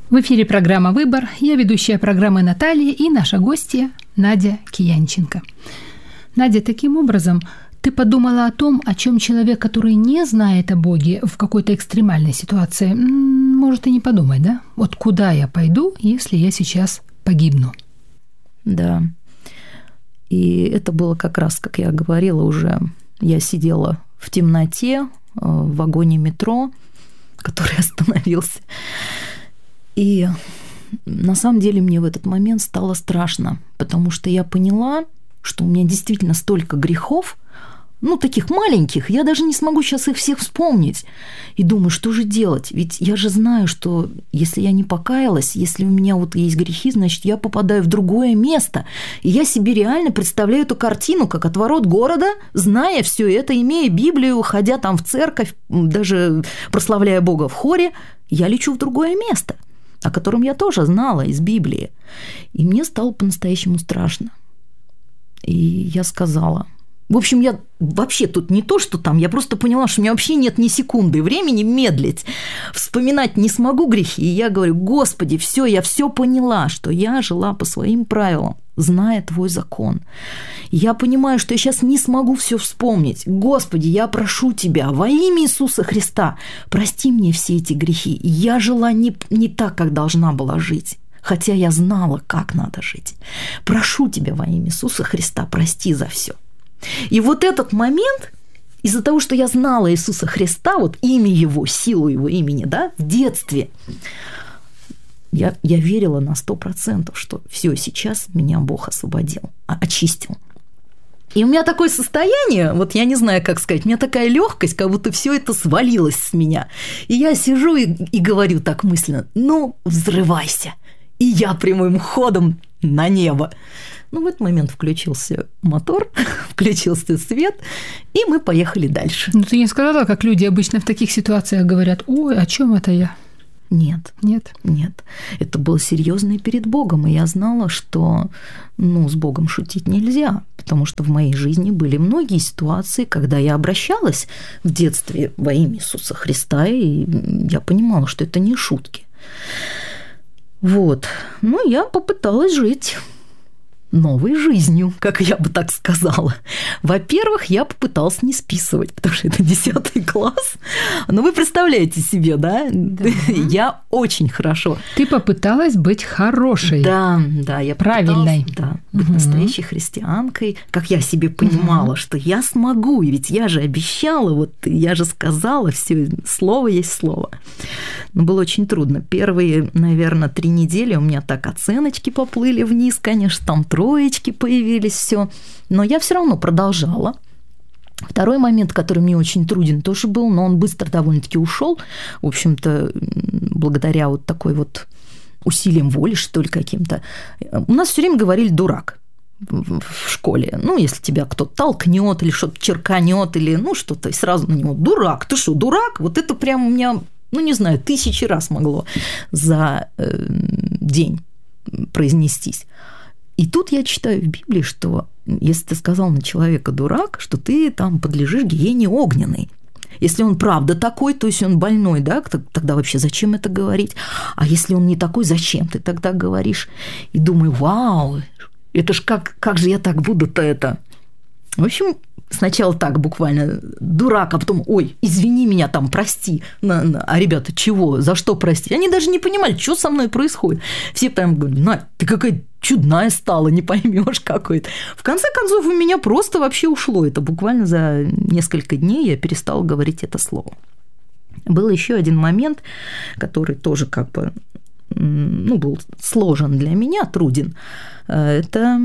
В эфире программа «Выбор». Я ведущая программы Наталья и наша гостья Надя Киянченко. Надя, таким образом, ты подумала о том, о чем человек, который не знает о Боге в какой-то экстремальной ситуации, может и не подумать, да? Вот куда я пойду, если я сейчас погибну? Да. И это было как раз, как я говорила уже, я сидела в темноте в вагоне метро, который остановился. И на самом деле мне в этот момент стало страшно, потому что я поняла, что у меня действительно столько грехов, таких маленьких, я даже не смогу сейчас их всех вспомнить. И думаю, что же делать? Ведь я же знаю, что если я не покаялась, если у меня вот есть грехи, значит, я попадаю в другое место. И я себе реально представляю эту картину, как от ворот города, зная все это, имея Библию, ходя там в церковь, даже прославляя Бога в хоре, я лечу в другое место, о котором я тоже знала из Библии. И мне стало по-настоящему страшно. И я сказала... В общем, я вообще тут не то, что там, я просто поняла, что у меня вообще нет ни секунды времени медлить, вспоминать не смогу грехи. И я говорю: Господи, все, я все поняла, что я жила по своим правилам, зная Твой закон. Я понимаю, что я сейчас не смогу все вспомнить. Господи, я прошу Тебя во имя Иисуса Христа, прости мне все эти грехи. Я жила не так, как должна была жить. Хотя я знала, как надо жить. Прошу Тебя во имя Иисуса Христа, прости за все. И вот этот момент, из-за того, что я знала Иисуса Христа, вот имя Его, силу Его имени, да, в детстве, я верила на 100%, что все, сейчас меня Бог освободил, очистил. И у меня такое состояние, вот я не знаю, как сказать, у меня такая легкость, как будто все это свалилось с меня. И я сижу и говорю так мысленно: взрывайся. И я прямым ходом на небо. В этот момент включился мотор, включился свет, и мы поехали дальше. Ты не сказала, как люди обычно в таких ситуациях говорят: ой, о чем это я? Нет. Это было серьезно и перед Богом, и я знала, что с Богом шутить нельзя, потому что в моей жизни были многие ситуации, когда я обращалась в детстве во имя Иисуса Христа, и я понимала, что это не шутки. Я попыталась жить новой жизнью, как я бы так сказала. Во-первых, я попыталась не списывать, потому что это 10 класс. Вы представляете себе, да? Я очень хорошо. Ты попыталась быть хорошей. Да, я правильной. Быть настоящей христианкой, как я себе понимала, что я смогу, и ведь я же обещала, я же сказала, все слово есть слово. Но было очень трудно. Первые, наверное, 3 недели у меня так оценочки поплыли вниз, конечно, там троечки появились, все. Но я все равно продолжала. Второй момент, который мне очень труден, тоже был, но он быстро довольно-таки ушел. В общем-то, благодаря такой усилием воли, что ли, каким-то. У нас все время говорили «дурак» в школе. Если тебя кто-то толкнет или что-то черканет, или что-то, и сразу на него: «Дурак, ты что, дурак?» Вот это прям у меня, не знаю, 1000 раз могло за день произнестись. И тут я читаю в Библии, что если ты сказал на человека «дурак», что ты там подлежишь гиене огненной. Если он правда такой, то есть он больной, да, тогда вообще зачем это говорить? А если он не такой, зачем ты тогда говоришь? И думаю: вау, это ж как же я так буду-то это? В общем, сначала так буквально: дурак, а потом: ой, извини меня, там, прости. А ребята, чего? За что прости? Они даже не понимали, что со мной происходит. Все там говорят: Надь, ты какая чудная стала, не поймешь какой-то. В конце концов, у меня просто вообще ушло это. Буквально за несколько дней я перестала говорить это слово. Был еще один момент, который тоже как бы был сложен для меня, труден. Это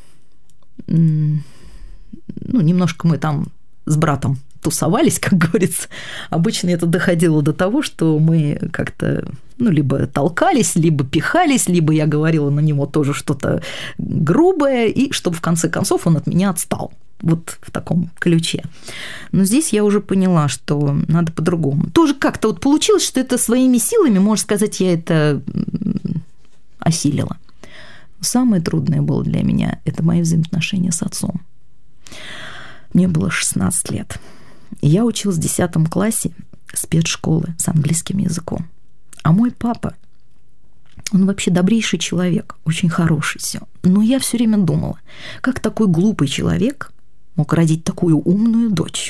немножко мы там с братом тусовались, как говорится. Обычно это доходило до того, что мы как-то либо толкались, либо пихались, либо я говорила на него тоже что-то грубое, и чтобы в конце концов он от меня отстал. Вот в таком ключе. Но здесь я уже поняла, что надо по-другому. Тоже как-то получилось, что это своими силами, можно сказать, я это осилила. Самое трудное было для меня – это мои взаимоотношения с отцом. Мне было 16 лет. И я училась в 10 классе спецшколы с английским языком. А мой папа Он вообще добрейший человек, очень хороший все. Но я все время думала, как такой глупый человек мог родить такую умную дочь.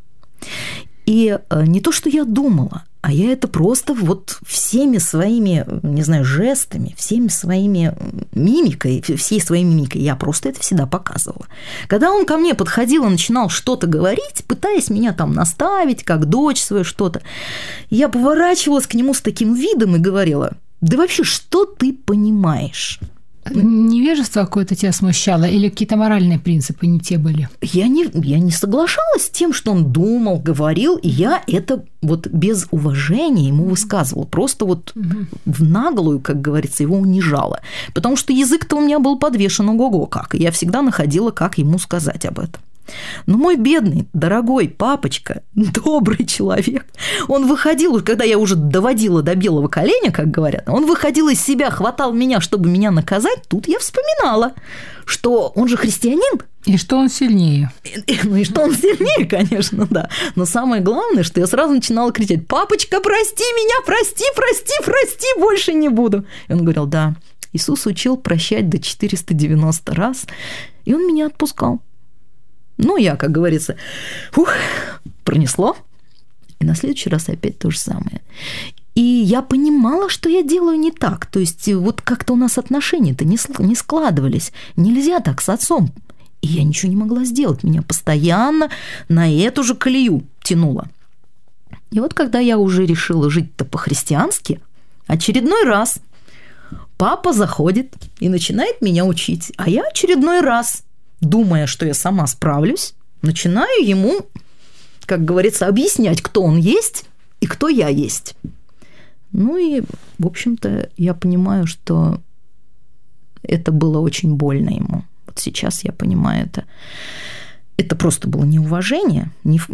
И не то, что я думала, а я это просто вот всеми своими, не знаю, жестами, всеми своими мимикой, всей своей мимикой, я просто это всегда показывала. Когда он ко мне подходил и начинал что-то говорить, пытаясь меня там наставить, как дочь свою что-то, я поворачивалась к нему с таким видом и говорила: да вообще, что ты понимаешь? Невежество какое-то тебя смущало или какие-то моральные принципы не те были? Я не соглашалась с тем, что он думал, говорил, и я это вот без уважения ему высказывала. Просто вот в наглую, как говорится, его унижала. Потому что язык-то у меня был подвешен ого-го как, и я всегда находила, как ему сказать об этом. Но мой бедный, дорогой папочка, добрый человек, он выходил, когда я уже доводила до белого коленя, как говорят, он выходил из себя, хватал меня, чтобы меня наказать, тут я вспоминала, что он же христианин. И что он сильнее. Ну и что он сильнее, конечно, да. Но самое главное, что я сразу начинала кричать: папочка, прости меня, прости, больше не буду. И он говорил: да, Иисус учил прощать до 490 раз, и он меня отпускал. Ну, я, как говорится, пронесло. И на следующий раз опять то же самое. И я понимала, что я делаю не так. То есть вот как-то у нас отношения-то не складывались. Нельзя так с отцом. И я ничего не могла сделать. Меня постоянно на эту же колею тянуло. И вот когда я уже решила жить-то по-христиански, очередной раз папа заходит и начинает меня учить. А я очередной раз, думая, что я сама справлюсь, начинаю ему, как говорится, объяснять, кто он есть и кто я есть. Ну и, в общем-то, я понимаю, что это было очень больно ему. Вот сейчас я понимаю это. Это просто было неуважение,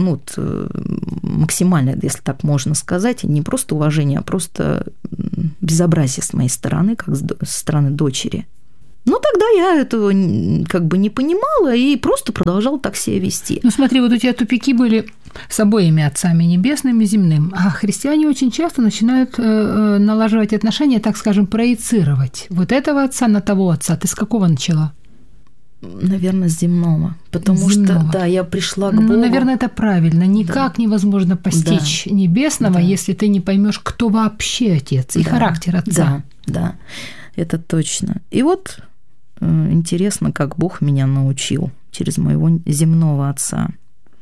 максимальное, если так можно сказать, не просто уважение, а просто безобразие с моей стороны, как со стороны дочери. Но тогда я этого как бы не понимала и просто продолжала так себя вести. Ну смотри, вот у тебя тупики были с обоими отцами, небесным и земным. А христиане очень часто начинают налаживать отношения, так скажем, проецировать. Вот этого отца на того отца. Ты с какого начала? Наверное, с земного. Потому что, да, я пришла к Богу. Ну, наверное, это правильно. Никак невозможно постичь небесного, если ты не поймешь, кто вообще отец и характер отца. Да, это точно. И вот интересно, как Бог меня научил через моего земного отца.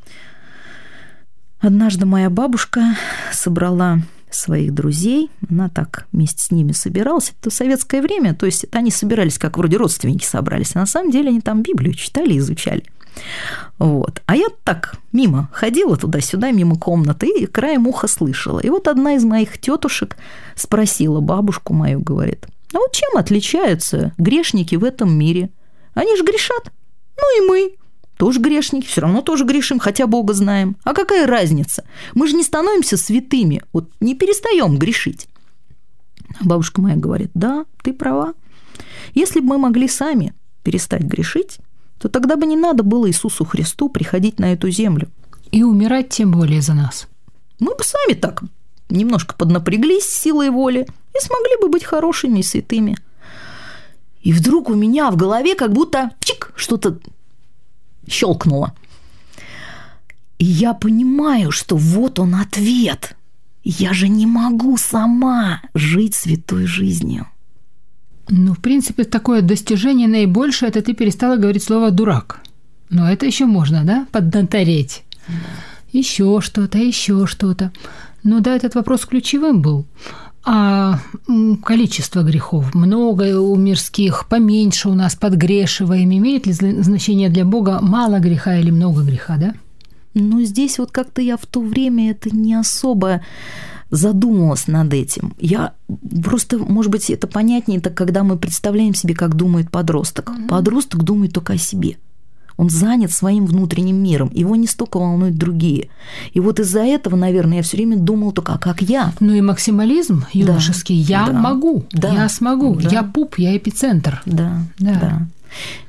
Однажды моя бабушка собрала своих друзей, она так вместе с ними собиралась. Это советское время, то есть они собирались, как вроде родственники собрались, а на самом деле они там Библию читали и изучали. Вот. А я так мимо ходила туда-сюда, мимо комнаты, и краем уха слышала. И вот одна из моих тетушек спросила бабушку мою, говорит: а вот чем отличаются грешники в этом мире? Они же грешат. Ну и мы тоже грешники, все равно тоже грешим, хотя Бога знаем. А какая разница? Мы же не становимся святыми, вот не перестаем грешить. Бабушка моя говорит: да, ты права. Если бы мы могли сами перестать грешить, то тогда бы не надо было Иисусу Христу приходить на эту землю. И умирать тем более за нас. Мы бы сами так немножко поднапряглись силой воли и смогли бы быть хорошими и святыми. И вдруг у меня в голове как будто чик, что-то щелкнуло. И я понимаю, что вот он ответ. Я же не могу сама жить святой жизнью. Ну, в принципе, такое достижение наибольшее – это ты перестала говорить слово «дурак». Но это еще можно, да, поднатореть. Еще что-то. Ну да, этот вопрос ключевым был. А количество грехов много у мирских, поменьше у нас подгрешиваем. Имеет ли значение для Бога мало греха или много греха, да? Ну, здесь вот как-то я в то время это не особо задумалась над этим. Я просто, может быть, это понятнее, это когда мы представляем себе, как думает подросток. Подросток думает только о себе. Он занят своим внутренним миром, его не столько волнуют другие. И вот из-за этого, наверное, я все время думала только, а как я? Ну и максимализм юношеский. Я могу, я смогу, я пуп, я эпицентр. Да.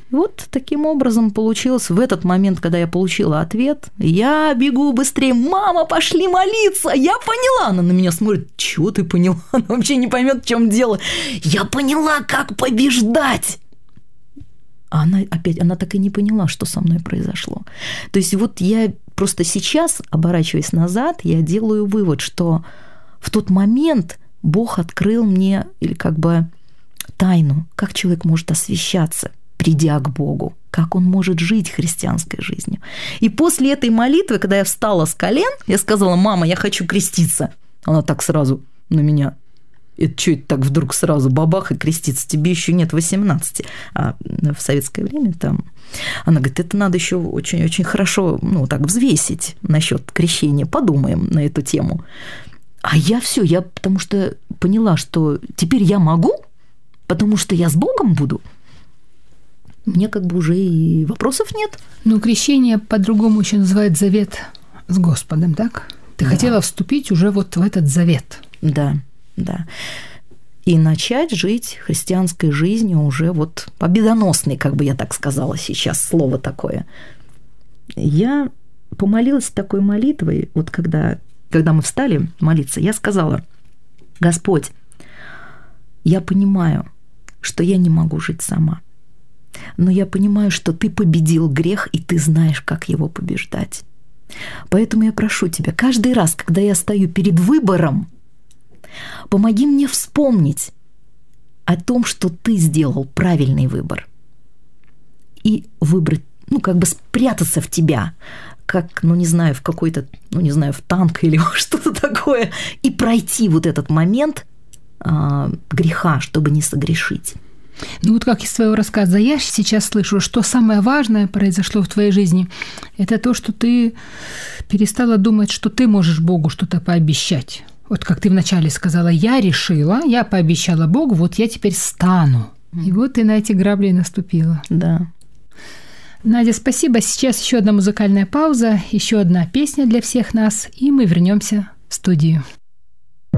Вот таким образом получилось. В этот момент, когда я получила ответ, я бегу быстрее. Мама, пошли молиться! Я поняла! Она на меня смотрит. Чего ты поняла? Она вообще не поймет, в чем дело. Я поняла, как побеждать! А она так и не поняла, что со мной произошло. То есть вот я просто сейчас, оборачиваясь назад, я делаю вывод, что в тот момент Бог открыл мне или как бы тайну, как человек может освящаться, придя к Богу, как он может жить христианской жизнью. И после этой молитвы, когда я встала с колен, я сказала: мама, я хочу креститься. Она так сразу на меня: это что это так вдруг сразу бабах и креститься? Тебе еще нет 18. А в советское время там... Она говорит: это надо еще очень-очень хорошо, так взвесить насчет крещения. Подумаем на эту тему. А я потому что поняла, что теперь я могу, потому что я с Богом буду. Мне как бы уже и вопросов нет. Крещение по-другому еще называют завет с Господом, так? Ты хотела вступить уже вот в этот завет. Да. И начать жить христианской жизнью уже вот победоносной, как бы я так сказала сейчас, слово такое. Я помолилась такой молитвой, вот когда мы встали молиться, я сказала: Господь, я понимаю, что я не могу жить сама, но я понимаю, что Ты победил грех, и Ты знаешь, как его побеждать. Поэтому я прошу Тебя, каждый раз, когда я стою перед выбором, помоги мне вспомнить о том, что Ты сделал правильный выбор, и выбрать, как бы спрятаться в Тебя, как, в какой-то, в танк или что-то такое, и пройти вот этот момент греха, чтобы не согрешить. Вот как из твоего рассказа я сейчас слышу, что самое важное произошло в твоей жизни, это то, что ты перестала думать, что ты можешь Богу что-то пообещать. Вот как ты вначале сказала: я решила, я пообещала Богу, вот я теперь стану. И вот ты на эти грабли наступила. Да. Надя, спасибо. Сейчас еще одна музыкальная пауза, еще одна песня для всех нас, и мы вернемся в студию.